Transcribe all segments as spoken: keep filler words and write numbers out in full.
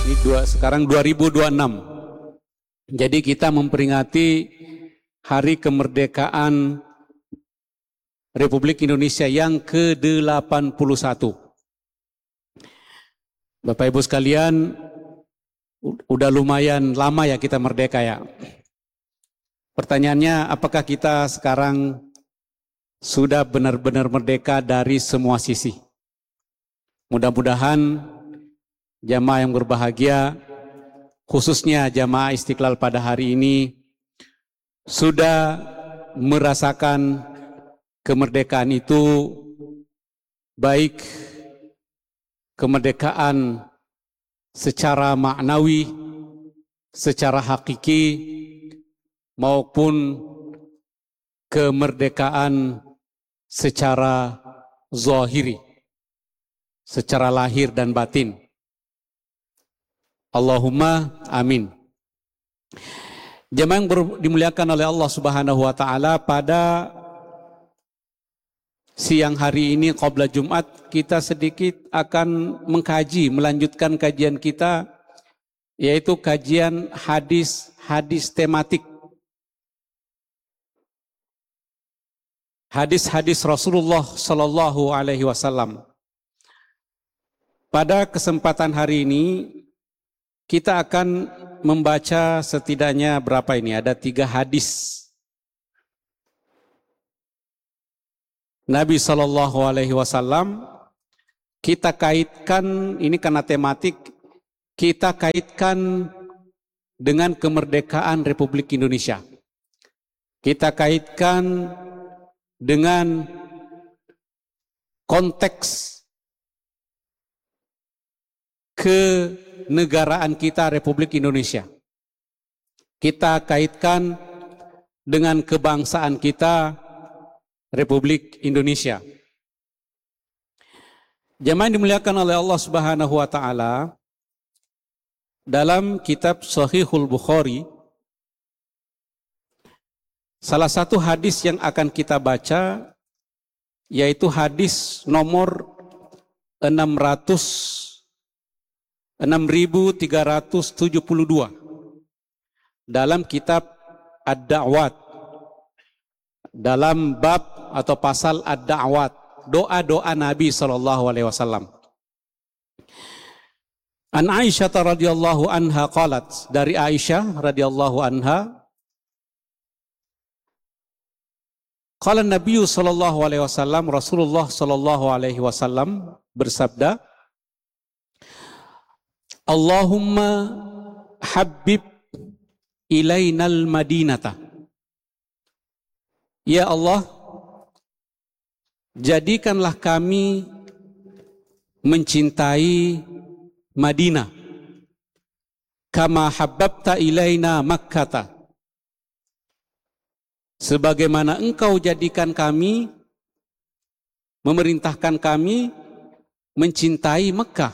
Ini dua, sekarang dua ribu dua puluh enam. Jadi kita memperingati Hari Kemerdekaan Republik Indonesia yang ke delapan puluh satu. Bapak Ibu sekalian, udah lumayan lama ya kita merdeka ya. Pertanyaannya, apakah kita sekarang sudah benar-benar merdeka dari semua sisi? Mudah-mudahan jamaah yang berbahagia, khususnya jamaah Istiqlal pada hari ini, sudah merasakan kemerdekaan itu, baik kemerdekaan secara maknawi, secara hakiki, maupun kemerdekaan secara zahiri, secara lahir dan batin. Allahumma amin. Jemaah yang dimuliakan oleh Allah Subhanahu wa taala, pada siang hari ini qabla Jumat kita sedikit akan mengkaji, melanjutkan kajian kita, yaitu kajian hadis-hadis tematik. Hadis-hadis Rasulullah Sallallahu Alaihi Wasallam. Pada kesempatan hari ini kita akan membaca setidaknya berapa ini? Ada tiga hadis Nabi Sallallahu Alaihi Wasallam. Kita kaitkan ini karena tematik, kita kaitkan dengan kemerdekaan Republik Indonesia. Kita kaitkan dengan konteks kenegaraan kita Republik Indonesia. Kita kaitkan dengan kebangsaan kita Republik Indonesia. Jemaah yang dimuliakan oleh Allah Subhanahu wa taala, dalam kitab Sahihul Bukhari, salah satu hadis yang akan kita baca yaitu hadis nomor enam ribu tiga ratus tujuh puluh dua dalam kitab Ad-Da'wat, dalam bab atau pasal Ad-Da'wat, doa-doa Nabi sallallahu alaihi wasallam. An Aisyah radhiyallahu anha qalat, dari Aisyah radhiyallahu anha, qala Nabi sallallahu alaihi wasallam, Rasulullah sallallahu alaihi wasallam bersabda, Allahumma habib ilainal madinata. Ya Allah, jadikanlah kami mencintai Madinah, kama habbabta ilaina Makkata, sebagaimana engkau jadikan kami, memerintahkan kami mencintai Mekah.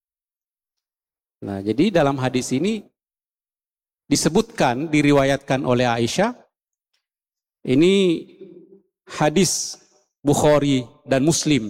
Nah, jadi dalam hadis ini disebutkan, diriwayatkan oleh Aisyah, ini hadis Bukhari dan Muslim.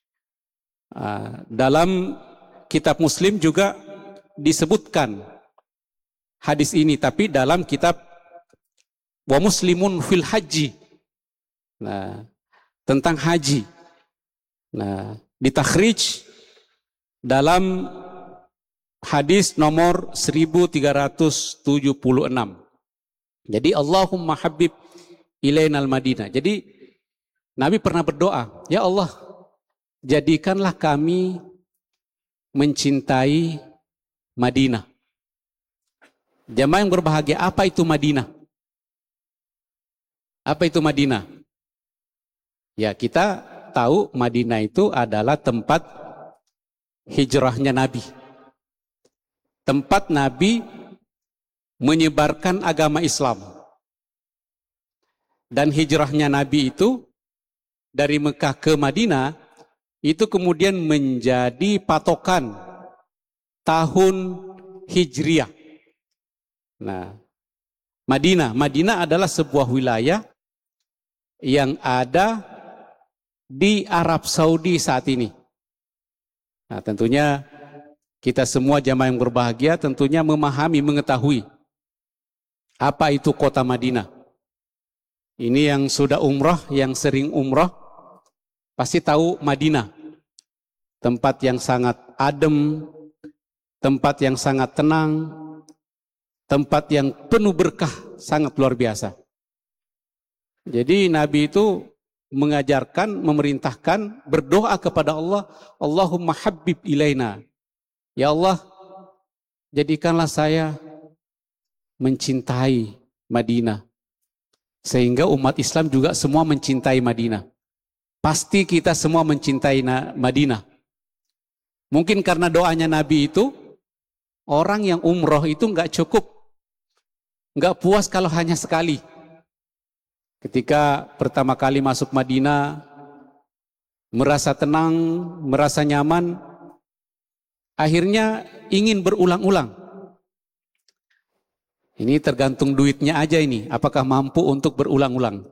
Dalam kitab Muslim juga disebutkan hadis ini, tapi dalam kitab Wa Muslimun fil Haji, nah, tentang haji. Nah, ditakhrij dalam hadis nomor seribu tiga ratus tujuh puluh enam. Jadi Allahumma habib ilainal Madinah. Jadi Nabi pernah berdoa, ya Allah, jadikanlah kami mencintai Madinah. Jamaah yang berbahagia, apa itu Madinah? Apa itu Madinah? Ya, kita tahu Madinah itu adalah tempat hijrahnya Nabi. Tempat Nabi menyebarkan agama Islam. Dan hijrahnya Nabi itu dari Mekah ke Madinah itu kemudian menjadi patokan tahun Hijriah. Nah, Madinah, Madinah adalah sebuah wilayah yang ada di Arab Saudi saat ini. Nah, tentunya kita semua jamaah yang berbahagia tentunya memahami, mengetahui apa itu kota Madinah. Ini yang sudah umrah, yang sering umrah, pasti tahu Madinah. Tempat yang sangat adem, tempat yang sangat tenang, tempat yang penuh berkah, sangat luar biasa. Jadi Nabi itu mengajarkan, memerintahkan, berdoa kepada Allah, Allahumma habib ilaina. Ya Allah, jadikanlah saya mencintai Madinah. Sehingga umat Islam juga semua mencintai Madinah. Pasti kita semua mencintai Madinah. Mungkin karena doanya Nabi itu, orang yang umroh itu nggak cukup, nggak puas kalau hanya sekali. Ketika pertama kali masuk Madinah, merasa tenang, merasa nyaman, akhirnya ingin berulang-ulang. Ini tergantung duitnya aja ini, apakah mampu untuk berulang-ulang.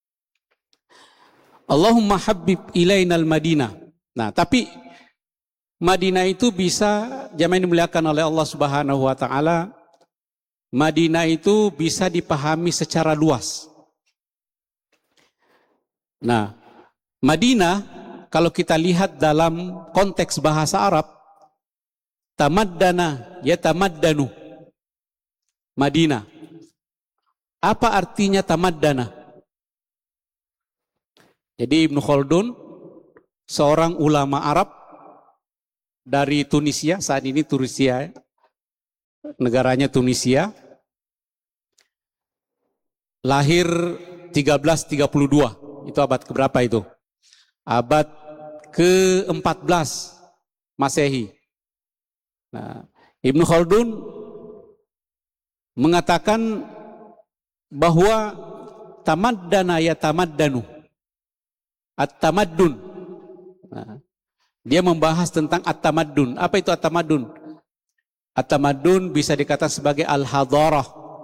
Allahumma habib ilainal Madinah. Nah, tapi Madinah itu bisa, jamaah dimuliakan oleh Allah Subhanahu wa taala, Madinah itu bisa dipahami secara luas. Nah, Madinah kalau kita lihat dalam konteks bahasa Arab, tamaddana yatamaddanu. Madinah. Apa artinya tamaddana? Jadi Ibnu Khaldun, seorang ulama Arab dari Tunisia, saat ini Tunisia, negaranya Tunisia, lahir tiga belas tiga puluh dua, itu abad keberapa itu? Abad ke empat belas Masehi. Nah, Ibnu Khaldun mengatakan bahwa tamaddana ya tamaddanu, at-tamaddun. Nah, dia membahas tentang at-tamaddun. Apa itu at-tamaddun? At-tamaddun bisa dikatakan sebagai al-hadarah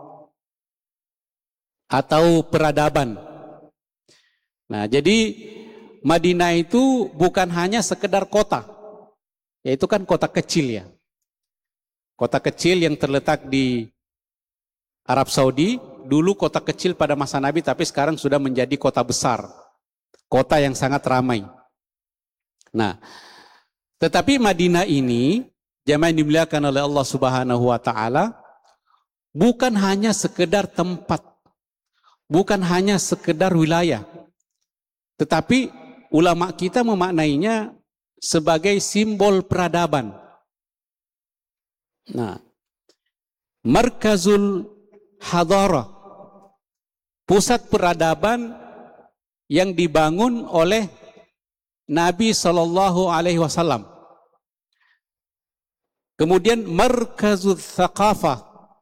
atau peradaban. Nah, jadi Madinah itu bukan hanya sekedar kota, yaitu kan kota kecil ya. Kota kecil yang terletak di Arab Saudi, dulu kota kecil pada masa Nabi, tapi sekarang sudah menjadi kota besar. Kota yang sangat ramai. Nah, tetapi Madinah ini, jamaah yang dimuliakan oleh Allah Subhanahu wa taala, bukan hanya sekedar tempat, bukan hanya sekedar wilayah. Tetapi ulama kita memaknainya sebagai simbol peradaban. Nah, markazul hadarah, pusat peradaban yang dibangun oleh Nabi Shallallahu Alaihi Wasallam. Kemudian markazul thaqafah,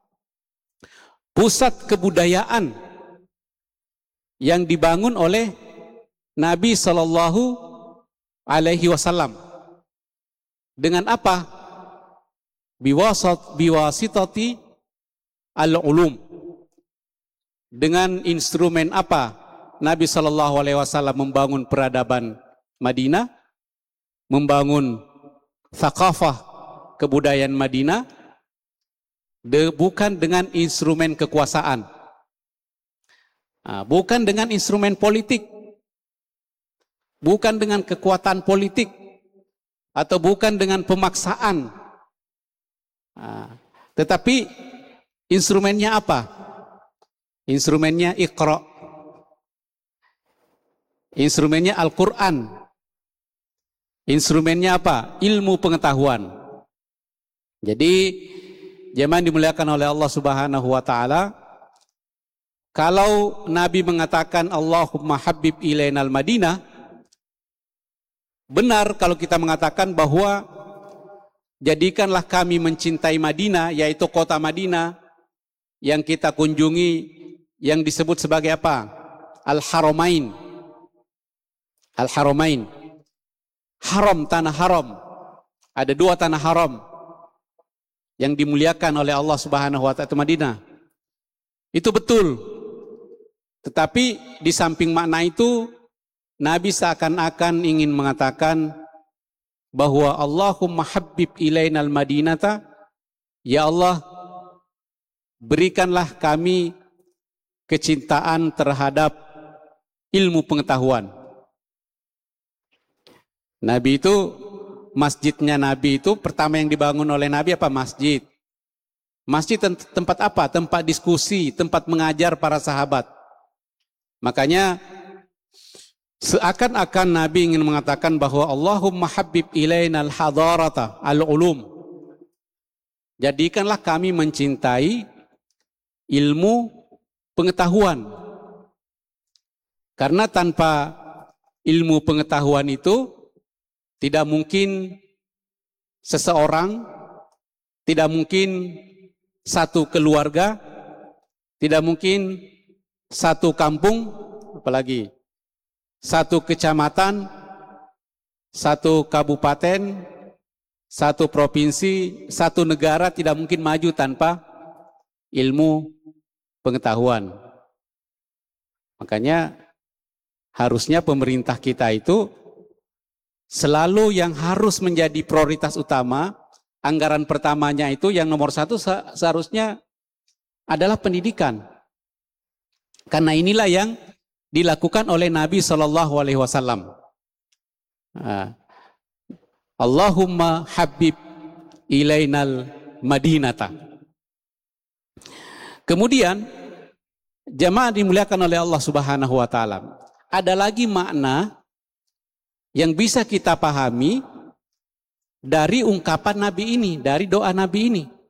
pusat kebudayaan yang dibangun oleh Nabi Shallallahu Alaihi Wasallam. Dengan apa? Biwasat biwasitati al-ulum. Dengan instrumen apa Nabi Shallallahu Alaihi Wasallam membangun peradaban Madinah, membangun thaqafah kebudayaan Madinah, de, bukan dengan instrumen kekuasaan, nah, bukan dengan instrumen politik, bukan dengan kekuatan politik, atau bukan dengan pemaksaan, nah, tetapi instrumennya apa? Instrumennya Iqra, instrumennya Al-Quran, instrumennya apa? Ilmu pengetahuan. Jadi jemaah dimuliakan oleh Allah Subhanahu wa taala, kalau Nabi mengatakan Allahumma habib ilainal Madinah, benar kalau kita mengatakan bahwa jadikanlah kami mencintai Madinah, yaitu kota Madinah yang kita kunjungi, yang disebut sebagai apa? Al-Haramain. Al-Haramain. Haram, tanah haram. Ada dua tanah haram yang dimuliakan oleh Allah Subhanahu wa taala, itu Madinah. Itu betul. Tetapi di samping makna itu, Nabi seakan-akan ingin mengatakan bahwa Allahumma habbib ilainal madinata, ya Allah berikanlah kami kecintaan terhadap ilmu pengetahuan. Nabi itu, masjidnya Nabi itu pertama yang dibangun oleh Nabi apa? Masjid. Masjid tempat apa? Tempat diskusi, tempat mengajar para sahabat. Makanya seakan-akan Nabi ingin mengatakan bahwa Allahumma habib ilainal hadarata al-ulum. Jadikanlah kami mencintai ilmu pengetahuan. Karena tanpa ilmu pengetahuan itu tidak mungkin seseorang, tidak mungkin satu keluarga, tidak mungkin satu kampung, apalagi satu kecamatan, satu kabupaten, satu provinsi, satu negara tidak mungkin maju tanpa ilmu pengetahuan. Makanya harusnya pemerintah kita itu selalu yang harus menjadi prioritas utama, anggaran pertamanya itu yang nomor satu seharusnya adalah pendidikan. Karena inilah yang dilakukan oleh Nabi Shallallahu Alaihi Wasallam. Allahumma habib ilainal madinata. Kemudian jamaah dimuliakan oleh Allah Subhanahu Wa Taala. Ada lagi makna yang bisa kita pahami dari ungkapan Nabi ini, dari doa Nabi ini.